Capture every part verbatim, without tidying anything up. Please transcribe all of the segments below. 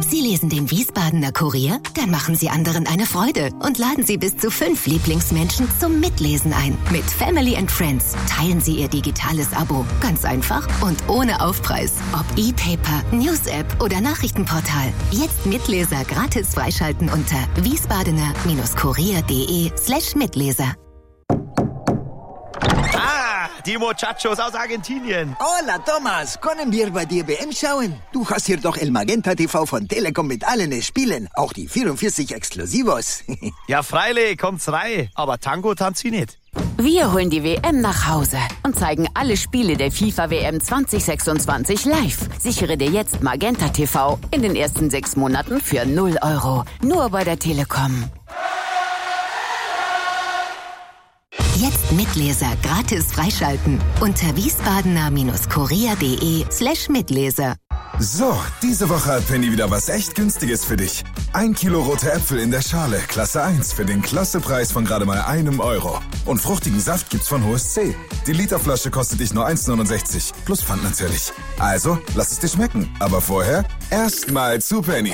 Sie lesen den Wiesbadener Kurier? Dann machen Sie anderen eine Freude und laden Sie bis zu fünf Lieblingsmenschen zum Mitlesen ein. Mit Family and Friends teilen Sie Ihr digitales Abo. Ganz einfach und ohne Aufpreis. Ob E-Paper, News-App oder Nachrichtenportal. Jetzt Mitleser gratis freischalten unter wiesbadener-kurier.de slash Mitleser. Ah, die Muchachos aus Argentinien. Hola, Thomas. Können wir bei dir W M schauen? Du hast hier doch El Magenta T V von Telekom mit allen Spielen. Auch die vierundvierzig Exklusivos. Ja, freilich, kommt's rein. Aber Tango tanzt sie nicht. Wir holen die W M nach Hause und zeigen alle Spiele der FIFA-W M zwanzig sechsundzwanzig live. Sichere dir jetzt Magenta T V in den ersten sechs Monaten für null Euro. Nur bei der Telekom. Jetzt Mitleser gratis freischalten unter wiesbadener-kurier.de slash Mitleser. So, diese Woche hat Penny wieder was echt Günstiges für dich. Ein Kilo rote Äpfel in der Schale, Klasse eins, für den Klassepreis von gerade mal einem Euro. Und fruchtigen Saft gibt's von H S C. Die Literflasche kostet dich nur eins neunundsechzig, plus Pfand natürlich. Also, lass es dir schmecken. Aber vorher erstmal zu Penny.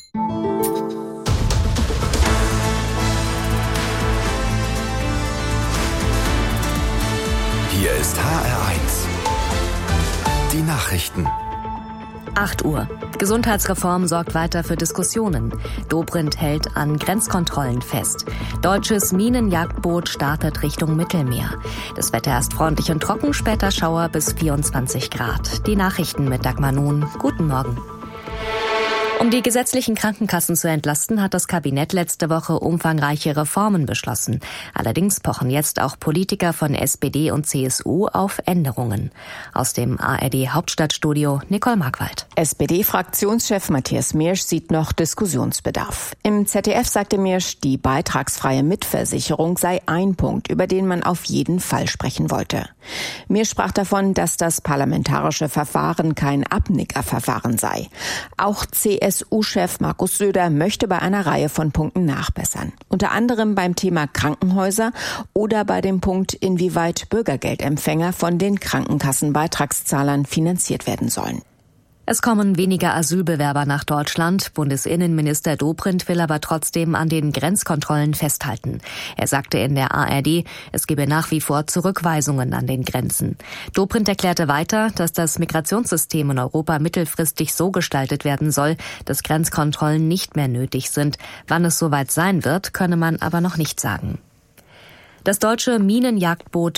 Hier ist H R eins. Die Nachrichten. acht Uhr. Gesundheitsreform sorgt weiter für Diskussionen. Dobrindt hält an Grenzkontrollen fest. Deutsches Minenjagdboot startet Richtung Mittelmeer. Das Wetter erst freundlich und trocken, später Schauer bis vierundzwanzig Grad. Die Nachrichten mit Dagmar Nun. Guten Morgen. Um die gesetzlichen Krankenkassen zu entlasten, hat das Kabinett letzte Woche umfangreiche Reformen beschlossen. Allerdings pochen jetzt auch Politiker von S P D und C S U auf Änderungen. Aus dem A R D-Hauptstadtstudio Nicole Markwald. S P D-Fraktionschef Matthias Miersch sieht noch Diskussionsbedarf. Im Z D F sagte Miersch, die beitragsfreie Mitversicherung sei ein Punkt, über den man auf jeden Fall sprechen wollte. Miersch sprach davon, dass das parlamentarische Verfahren kein Abnickerverfahren sei. Auch C S U-Chef Markus Söder möchte bei einer Reihe von Punkten nachbessern. Unter anderem beim Thema Krankenhäuser oder bei dem Punkt, inwieweit Bürgergeldempfänger von den Krankenkassenbeitragszahlern finanziert werden sollen. Es kommen weniger Asylbewerber nach Deutschland. Bundesinnenminister Dobrindt will aber trotzdem an den Grenzkontrollen festhalten. Er sagte in der A R D, es gebe nach wie vor Zurückweisungen an den Grenzen. Dobrindt erklärte weiter, dass das Migrationssystem in Europa mittelfristig so gestaltet werden soll, dass Grenzkontrollen nicht mehr nötig sind. Wann es soweit sein wird, könne man aber noch nicht sagen. Das deutsche Minenjagdboot